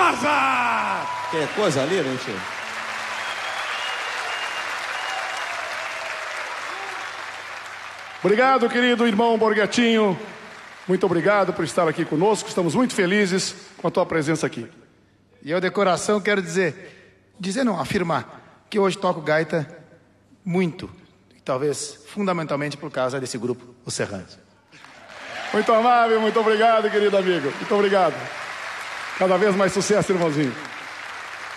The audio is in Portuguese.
Marza! Que coisa linda, hein, tio? Obrigado, querido irmão Borghettino. Muito obrigado por estar aqui conosco. Estamos muito felizes com a tua presença aqui. E eu, de coração, quero afirmar que hoje toco gaita muito, talvez fundamentalmente por causa desse grupo, Os Serranos. Muito amável, muito obrigado, querido amigo. Muito obrigado. Cada vez mais sucesso, irmãozinho.